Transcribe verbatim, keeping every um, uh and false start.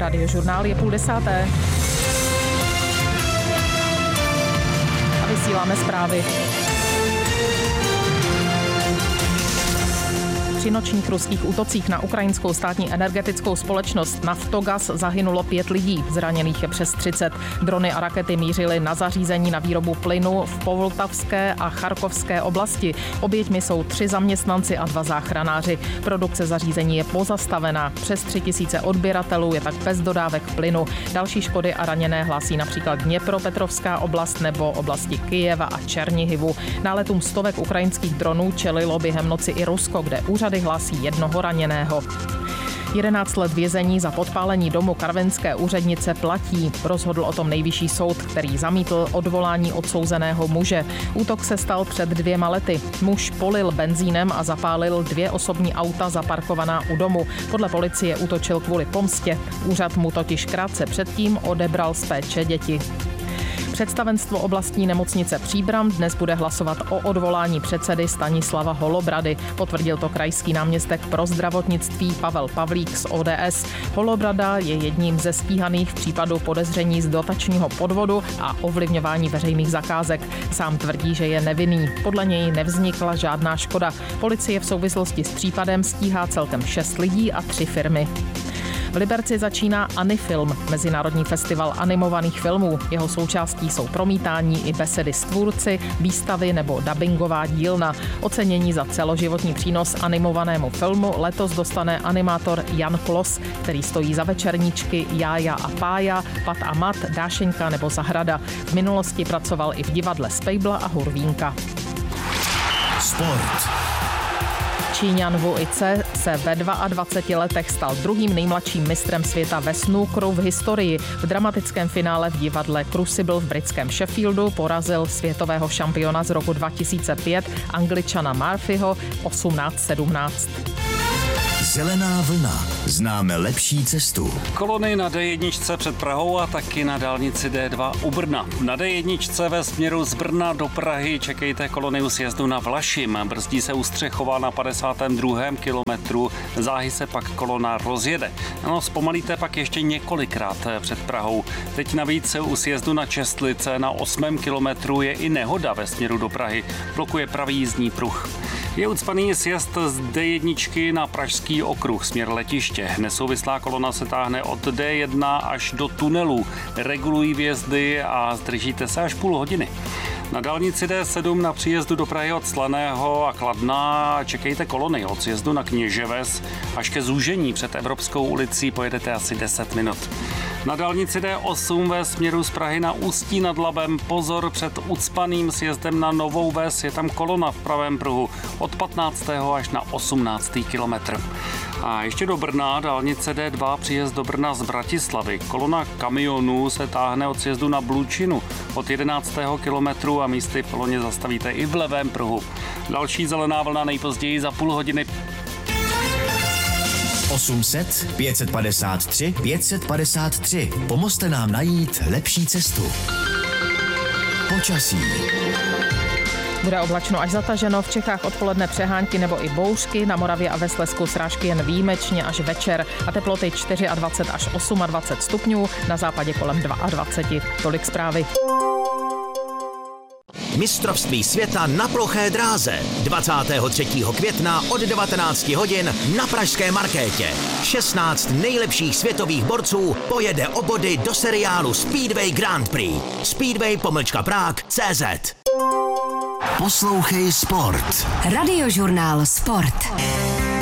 Radiožurnál je půl desáté. A vysíláme zprávy. Při nočních ruských útocích na ukrajinskou státní energetickou společnost Naftogaz zahynulo pět lidí, zraněných je přes třicet. Drony a rakety mířily na zařízení na výrobu plynu v Povltavské a Charkovské oblasti. Oběťmi jsou tři zaměstnanci a dva záchranáři. Produkce zařízení je pozastavená. Přes tři tisíce odběratelů je tak bez dodávek plynu. Další škody a raněné hlásí například Dněpropetrovská oblast nebo oblasti Kyjeva a Černihivu. Náletům stovek ukrajinských dronů čelilo během noci i Rusko, kde úřady hlásí jednoho raněného. jedenáct let vězení za podpálení domu karvinské úřednice platí. Rozhodl o tom nejvyšší soud, který zamítl odvolání odsouzeného muže. Útok se stal před dvěma lety. Muž polil benzínem a zapálil dvě osobní auta zaparkovaná u domu. Podle policie útočil kvůli pomstě. Úřad mu totiž krátce předtím odebral z péče děti. Představenstvo oblastní nemocnice Příbram dnes bude hlasovat o odvolání předsedy Stanislava Holobrady. Potvrdil to krajský náměstek pro zdravotnictví Pavel Pavlík z O D S. Holobrada je jedním ze stíhaných v případu podezření z dotačního podvodu a ovlivňování veřejných zakázek. Sám tvrdí, že je nevinný. Podle něj nevznikla žádná škoda. Policie v souvislosti s případem stíhá celkem šest lidí a tři firmy. V Liberci začíná Anifilm, mezinárodní festival animovaných filmů. Jeho součástí jsou promítání i besedy s tvůrci, výstavy nebo dabingová dílna. Ocenění za celoživotní přínos animovanému filmu letos dostane animátor Jan Klos, který stojí za večerníčky Jája a Pája, Pat a Mat, Dášeňka nebo Zahrada. V minulosti pracoval i v divadle Spejbla a Hurvínka. Sport. Číňan Wu Ice se ve dvaceti dvou letech stal druhým nejmladším mistrem světa ve snookeru v historii. V dramatickém finále v divadle Crucible v britském Sheffieldu porazil světového šampiona z roku dva tisíce pět Angličana Murphyho osmnáct sedmnáct. Zelená vlna. Známe lepší cestu. Kolony na D jedna před Prahou a taky na dálnici D dva u Brna. Na D jedna ve směru z Brna do Prahy čekejte kolony u sjezdu na Vlašim. Brzdí se u Střechova na padesátém druhém kilometru. Záhy se pak kolona rozjede. No, zpomalíte pak ještě několikrát před Prahou. Teď navíc u sjezdu na Čestlice na osmém kilometru je i nehoda ve směru do Prahy. Blokuje pravý jízdní pruh. Je ucpaný sjezd z D jedna na Pražský okruh směr letiště. Nesouvislá kolona se táhne od D jedna až do tunelu. Regulují vjezdy a zdržíte se až půl hodiny. Na dálnici D sedm na příjezdu do Prahy od Slaného a Kladna čekejte kolony. Od sjezdu na Kněževes až ke zúžení před Evropskou ulicí pojedete asi deset minut. Na dálnici D osm ve směru z Prahy na Ústí nad Labem pozor před ucpaným sjezdem na Novou Ves. Je tam kolona v pravém pruhu od patnáctého až na osmnáctý kilometr. A ještě do Brna, dálnice D dva, příjezd do Brna z Bratislavy. Kolona kamionů se táhne od sjezdu na Blučinu od jedenáctého kilometru a místy v koloně zastavíte i v levém pruhu. Další zelená vlna nejpozději za půl hodiny. osm set, pět set padesát tři, pět set padesát tři. Pomozte nám najít lepší cestu. Počasí. Bude oblačno až zataženo, v Čechách odpoledne přehánky nebo i bouřky, na Moravě a ve Slezsku srážky jen výjimečně až večer a teploty dvacet čtyři až dvacet osm stupňů, na západě kolem dvacet dva. Tolik zprávy. Mistrovství světa na ploché dráze. dvacátého třetího května od devatenácti hodin na pražské Markétě. šestnáct nejlepších světových borců pojede o body do seriálu Speedway Grand Prix. Speedway pomlčka Prague tečka cé zet. Poslouchej Sport. Radiožurnál Sport.